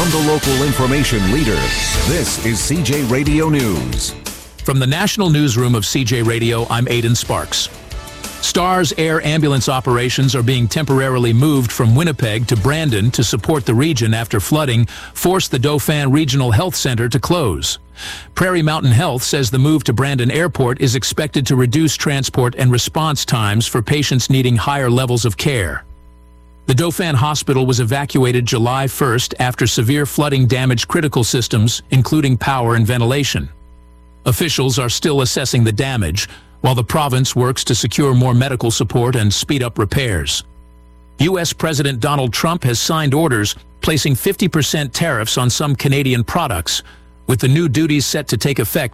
From the local information leader, this is CJ Radio News. From the National Newsroom of CJ Radio, I'm Aidan Sparks. STARS air ambulance operations are being temporarily moved from Winnipeg to Brandon to support the region after flooding forced the Dauphin Regional Health Center to close. Prairie Mountain Health says the move to Brandon Airport is expected to reduce transport and response times for patients needing higher levels of care. The Dauphin Hospital was evacuated July 1st after severe flooding damaged critical systems, including power and ventilation. Officials are still assessing the damage, while the province works to secure more medical support and speed up repairs. U.S. President Donald Trump has signed orders placing 50% tariffs on some Canadian products, with the new duties set to take effect